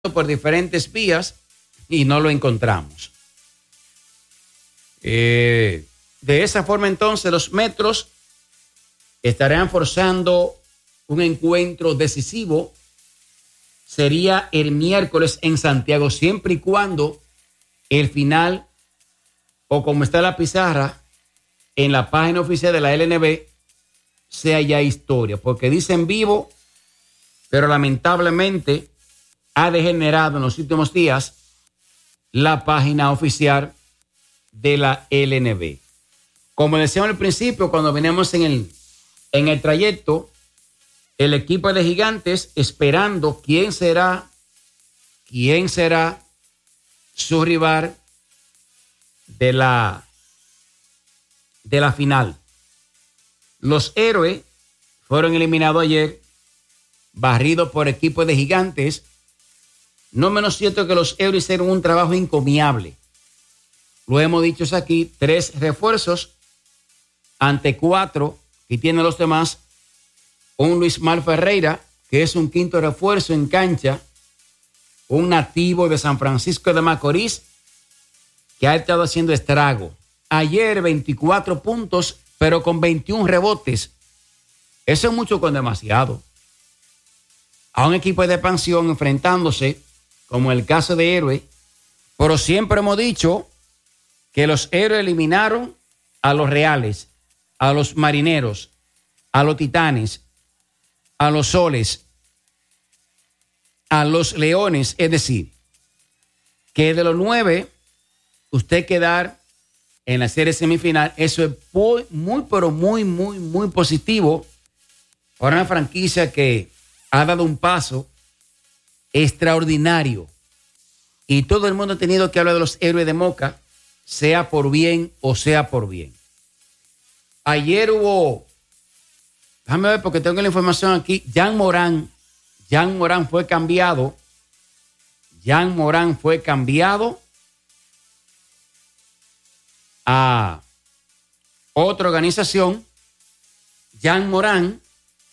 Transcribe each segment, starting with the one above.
por diferentes vías y no lo encontramos. De esa forma, entonces, los Metros estarán forzando un encuentro decisivo. Sería el miércoles en Santiago, siempre y cuando el final, o como está la pizarra en la página oficial de la LNB, sea ya historia, porque dice en vivo, pero lamentablemente ha degenerado en los últimos días la página oficial de la LNB. Como decíamos al principio, cuando veníamos en el trayecto, el equipo de Gigantes esperando quién será su rival de la final. Los Héroes fueron eliminados ayer, barridos por equipo de Gigantes. No menos cierto que los Héroes hicieron un trabajo encomiable. Lo hemos dicho aquí, 3 refuerzos ante 4 que tienen los demás. Un Luis Mal Ferreira, que es un 5º refuerzo en cancha, un nativo de San Francisco de Macorís, que ha estado haciendo estrago. Ayer 24 puntos, pero con 21 rebotes. Eso es mucho con demasiado. A un equipo de expansión enfrentándose, como el caso de Héroe, pero siempre hemos dicho que los Héroes eliminaron a los Reales, a los Marineros, a los Titanes, a los Soles, a los Leones. Es decir, que de los 9, usted quedar en la serie semifinal, eso es muy, pero muy positivo para una franquicia que ha dado un paso extraordinario. Y todo el mundo ha tenido que hablar de los Héroes de Moca, sea por bien o sea por bien. Ayer hubo, déjame ver porque tengo la información aquí, Jan Morán fue cambiado. Jan Morán fue cambiado a otra organización. Jan Morán,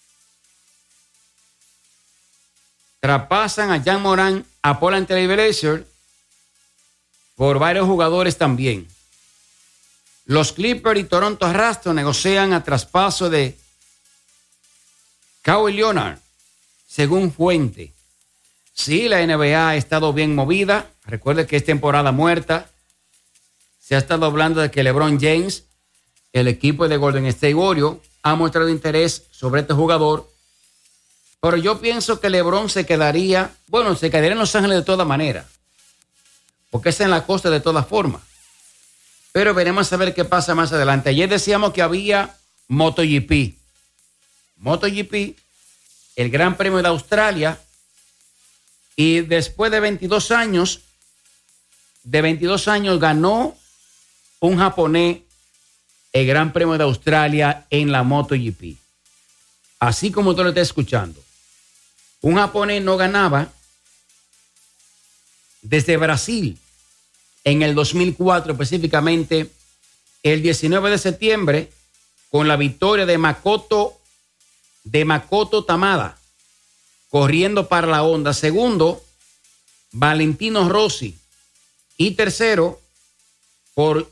traspasan a Jan Morán a Portland Trail Blazers por varios jugadores también. Los Clippers y Toronto Raptors negocian a traspaso de Kawhi Leonard, según fuente. Sí, la NBA ha estado bien movida. Recuerde que es temporada muerta. Se ha estado hablando de que LeBron James, el equipo de Golden State Warriors, ha mostrado interés sobre este jugador. Pero yo pienso que LeBron se quedaría en Los Ángeles de todas maneras, porque es en la costa de todas formas. Pero veremos a ver qué pasa más adelante. Ayer decíamos que había MotoGP, el Gran Premio de Australia, y después de 22 años ganó un japonés el Gran Premio de Australia en la MotoGP. Así como tú lo estás escuchando. Un japonés no ganaba desde Brasil en el 2004, específicamente el 19 de septiembre, con la victoria de Makoto Tamada, corriendo para la Honda. Segundo, Valentino Rossi. Y tercero, por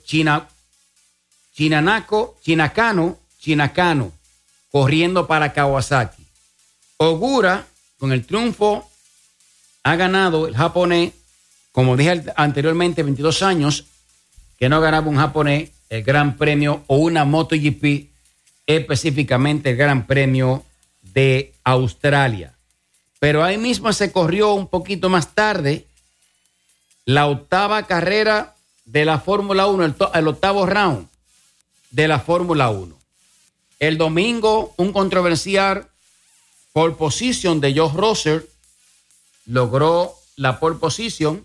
Chinakano, corriendo para Kawasaki. Ogura, con el triunfo, ha ganado el japonés, como dije anteriormente, 22 años que no ganaba un japonés el Gran Premio o una MotoGP, específicamente el Gran Premio de Australia. Pero ahí mismo se corrió un poquito más tarde la octava carrera de la Fórmula 1, el octavo round de la Fórmula 1. El domingo, un controversial pole position de George Russell logró la pole position.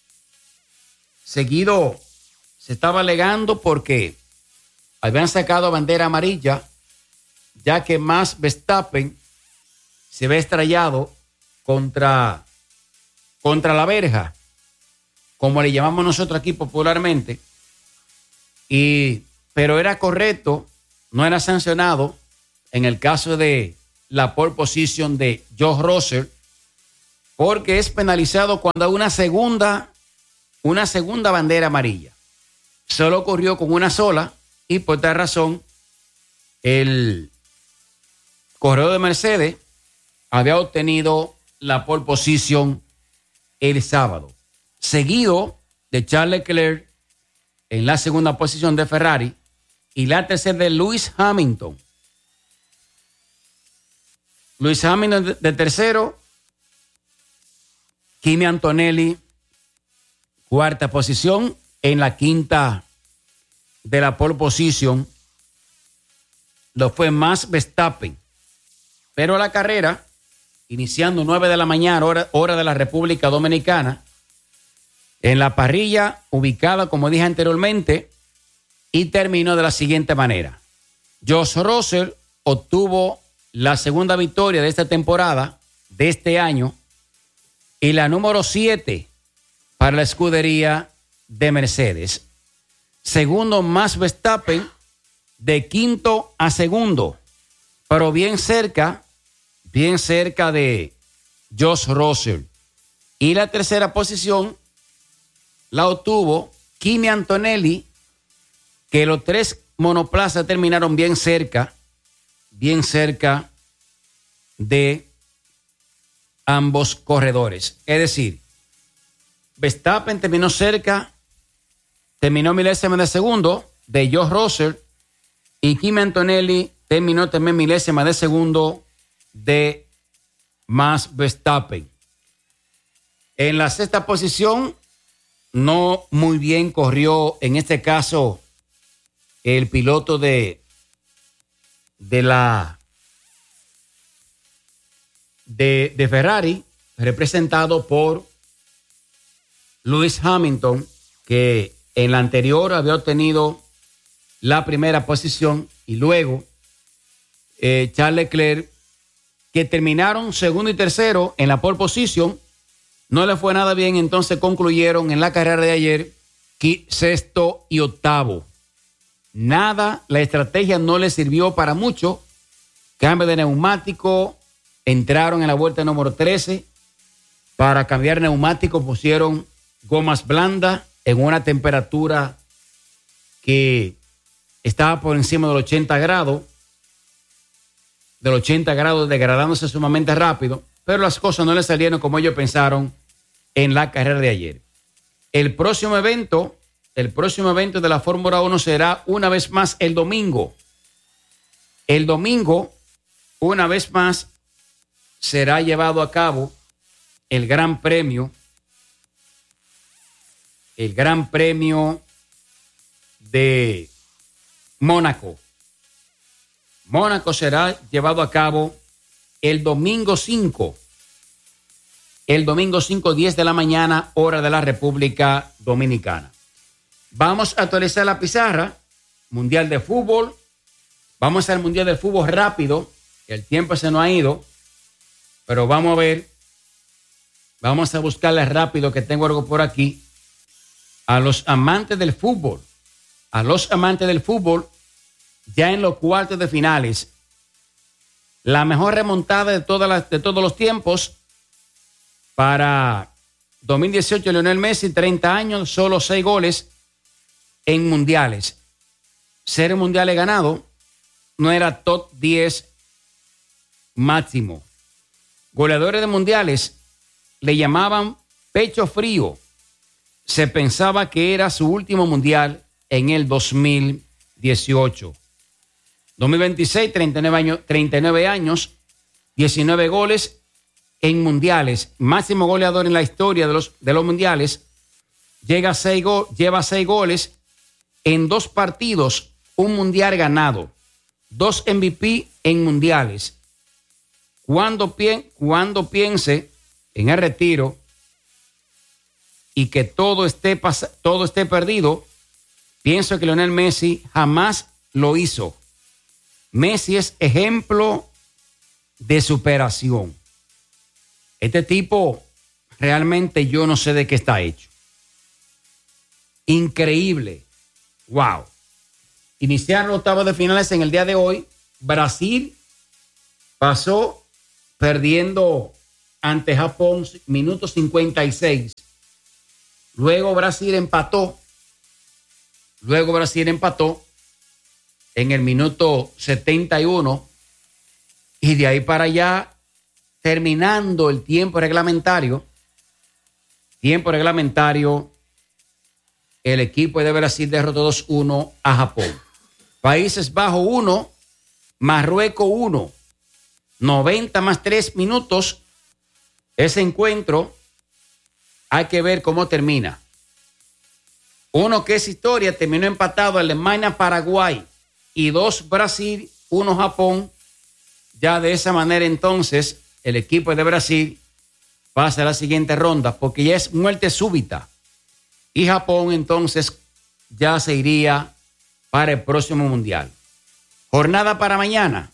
Seguido se estaba alegando porque habían sacado bandera amarilla, ya que Max Verstappen se ve estrellado contra la verja, como le llamamos nosotros aquí popularmente, pero era correcto, no era sancionado en el caso de la pole position de George Russell, porque es penalizado cuando hay una segunda bandera amarilla. Solo ocurrió con una sola y por tal razón el corredor de Mercedes había obtenido la pole position el sábado, seguido de Charles Leclerc en la segunda posición de Ferrari y la tercera de Lewis Hamilton. Lewis Hamilton de tercero, Kimi Antonelli, cuarta posición. En la quinta de la pole position lo fue Max Verstappen. Pero la carrera, iniciando 9 de la mañana, hora de la República Dominicana, en la parrilla ubicada, como dije anteriormente, y terminó de la siguiente manera. George Russell obtuvo la segunda victoria de esta temporada, de este año, y la número 7 para la escudería de Mercedes. Segundo, Max Verstappen, de quinto a segundo, pero bien cerca de George Russell. Y la tercera posición la obtuvo Kimi Antonelli, que los tres monoplazas terminaron bien cerca de ambos corredores. Es decir, Verstappen terminó milésima de segundo de George Russell y Kimi Antonelli terminó también milésima de segundo de Max Verstappen. En la sexta posición, no muy bien corrió, en este caso, el piloto de Ferrari, representado por Lewis Hamilton, que en la anterior había obtenido la primera posición, y luego Charles Leclerc, que terminaron segundo y tercero en la pole position. No le fue nada bien, entonces concluyeron en la carrera de ayer sexto y octavo. La estrategia no le sirvió para mucho. Cambio de neumático, entraron en la vuelta número 13. Para cambiar neumático pusieron gomas blandas en una temperatura que estaba por encima de los 80 grados. Degradándose sumamente rápido, pero las cosas no le salieron como ellos pensaron en la carrera de ayer. El próximo evento de la Fórmula 1 será una vez más el domingo. El domingo, una vez más, será llevado a cabo el Gran Premio de Mónaco. Mónaco será llevado a cabo el domingo 5. El domingo 5, 10 de la mañana, hora de la República Dominicana. Vamos a actualizar la pizarra. Mundial de Fútbol. Vamos al Mundial de Fútbol rápido. El tiempo se nos ha ido. Pero vamos a ver. Vamos a buscarle rápido, que tengo algo por aquí. A los amantes del fútbol. Ya en los cuartos de finales. La mejor remontada de todos los tiempos. Para 2018, Lionel Messi, 30 años, solo 6 goles en mundiales. 0 mundiales ganados, no era top 10 máximo. Goleadores de mundiales le llamaban pecho frío. Se pensaba que era su último mundial en el 2018. 2026, 39 años, 19 goles en mundiales, máximo goleador en la historia de los mundiales. Lleva 6 goles en 2 partidos, un mundial ganado, 2 MVP en mundiales. Cuando piense en el retiro y que todo esté perdido, pienso que Lionel Messi jamás lo hizo. Messi es ejemplo de superación. Este tipo realmente yo no sé de qué está hecho. Increíble. Wow. Iniciaron los octavos de finales en el día de hoy. Brasil pasó perdiendo ante Japón, minuto 56. Luego Brasil empató en el minuto 71 y de ahí para allá, terminando el tiempo reglamentario, el equipo de Brasil derrotó 2-1 a Japón. Países Bajos 1, Marruecos 1. 90 más 3 minutos. Ese encuentro hay que ver cómo termina. Uno que es historia, terminó empatado Alemania-Paraguay y 2 Brasil, 1 Japón. Ya de esa manera entonces el equipo de Brasil pasa a la siguiente ronda porque ya es muerte súbita. Y Japón entonces ya se iría para el próximo mundial. Jornada para mañana.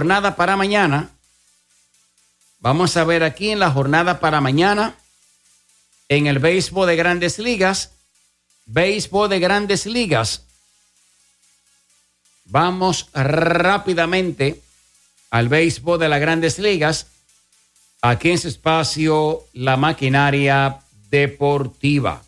Vamos a ver aquí en la jornada para mañana, en el béisbol de Grandes Ligas. Vamos rápidamente al béisbol de las Grandes Ligas. Aquí en su espacio, la maquinaria deportiva.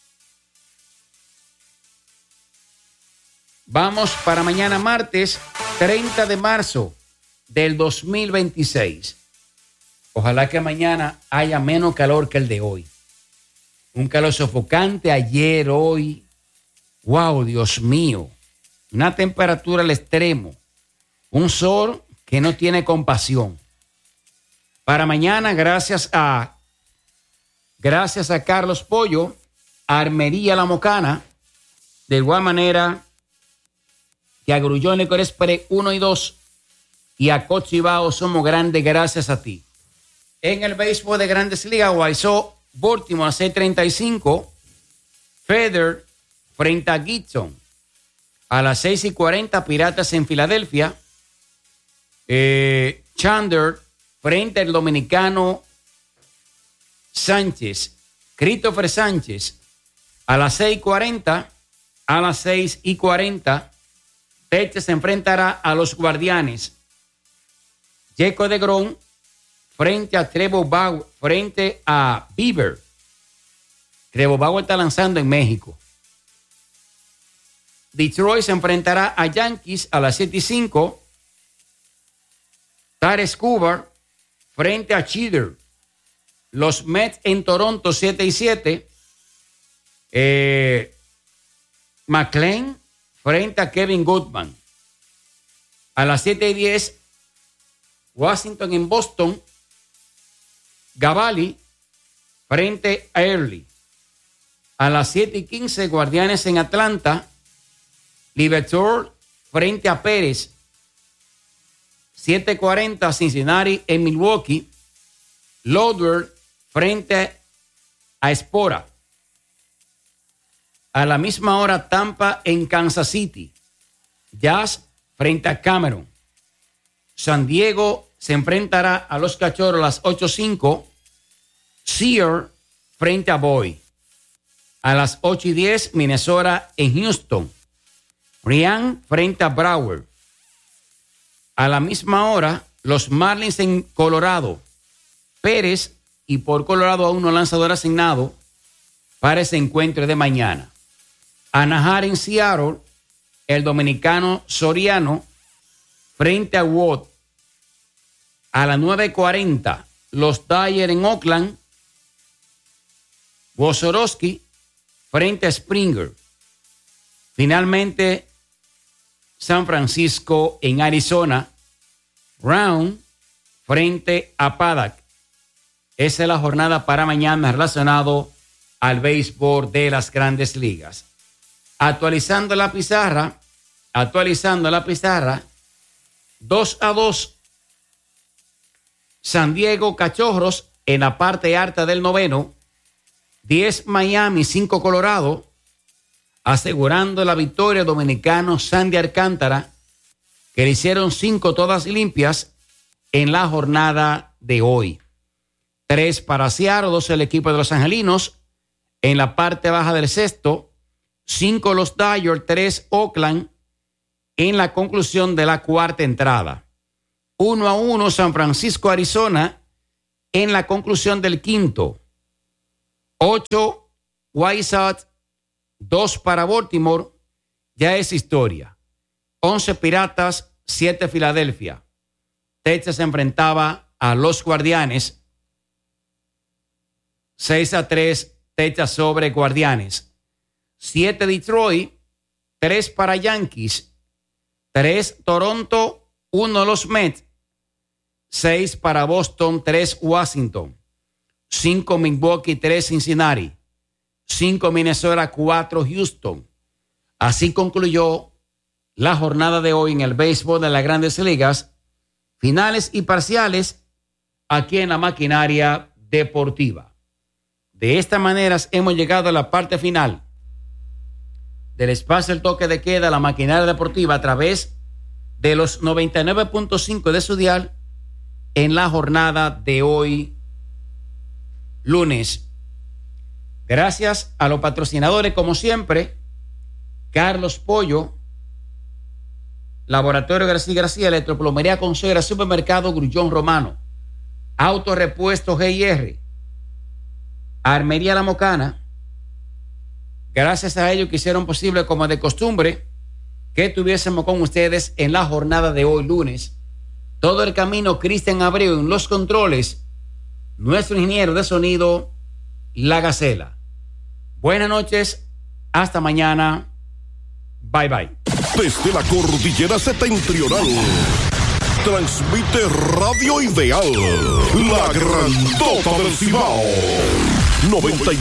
Vamos para mañana martes 30 de marzo del 2026. Ojalá que mañana haya menos calor que el de hoy. Un calor sofocante ayer, hoy. Wow, Dios mío. Una temperatura al extremo. Un sol que no tiene compasión. Para mañana, gracias a Carlos Pollo, Armería La Mocana, de igual manera que a Grullón Licor Express 1 y 2 y a Cochibao somos grandes gracias a ti. En el béisbol de Grandes Ligas, Guaysó, Baltimore a 6:35, Feather frente a Gibson a las 6:40, Piratas en Filadelfia, Chandler frente al dominicano Sánchez, Christopher Sánchez a las 6:40, a las 6:40, Texas se enfrentará a los Guardianes. Jacob deGrom frente a Trevor Bauer, frente a Bieber. Trevor Bauer está lanzando en México. Detroit se enfrentará a Yankees a las 7:05. Tarik Skubal frente a Cheater. Los Mets en Toronto 7:07. McLean frente a Kevin Goodman. A las 7:10, Washington en Boston. Gavali frente a Early. A las 7:15, Guardianes en Atlanta. Liberatore frente a Pérez. 7:40, Cincinnati en Milwaukee. Loudwell frente a Espora. A la misma hora, Tampa en Kansas City. Jazz frente a Cameron. San Diego se enfrentará a los Cachorros a las 8:05. Sear frente a Boy. A las 8:10, Minnesota en Houston. Ryan frente a Broward. A la misma hora, los Marlins en Colorado. Pérez, y por Colorado aún no lanzador asignado para ese encuentro de mañana. Anaheim en Seattle, el dominicano Soriano frente a Watt. A las 9:40, los Dodgers en Oakland. Wozorowski frente a Springer. Finalmente, San Francisco en Arizona. Brown frente a Paddock. Esa es la jornada para mañana relacionado al béisbol de las Grandes Ligas. Actualizando la pizarra, 2-2. San Diego Cachorros en la parte alta del noveno. 10 Miami, 5 Colorado. Asegurando la victoria dominicano Sandy Alcántara, que le hicieron 5 todas limpias en la jornada de hoy. 3 para Seattle, 2 el equipo de los Angelinos. En la parte baja del sexto, 5 los Dodgers, 3 Oakland. En la conclusión de la cuarta entrada. 1-1 San Francisco, Arizona. en la conclusión del quinto. 8 White Sox, 2 para Baltimore, ya es historia. 11 Piratas, 7 Filadelfia. Texas se enfrentaba a los Guardianes. 6-3 Texas sobre Guardianes. 7 Detroit, 3 para Yankees. 3 Toronto, 1 los Mets. 6 para Boston, 3 Washington. 5 Milwaukee, 3 Cincinnati. 5 Minnesota, 4 Houston. Así concluyó la jornada de hoy en el béisbol de las Grandes Ligas. Finales y parciales aquí en la maquinaria deportiva. De esta manera hemos llegado a la parte final del espacio El Toque de Queda, la maquinaria deportiva, a través de los 99.5 de su dial en la jornada de hoy, lunes. Gracias a los patrocinadores, como siempre, Carlos Pollo, Laboratorio García, Electroplomería Consuera, Supermercado Grullón Romano, Autorepuesto G&R, Armería La Mocana. Gracias a ellos que hicieron posible, como de costumbre, que tuviésemos con ustedes en la jornada de hoy, lunes. Todo el camino, Cristian Abreu en los controles, nuestro ingeniero de sonido, La Gacela. Buenas noches, hasta mañana, bye bye. Desde la cordillera septentrional, transmite Radio Ideal, la grandota del Cibao, 90.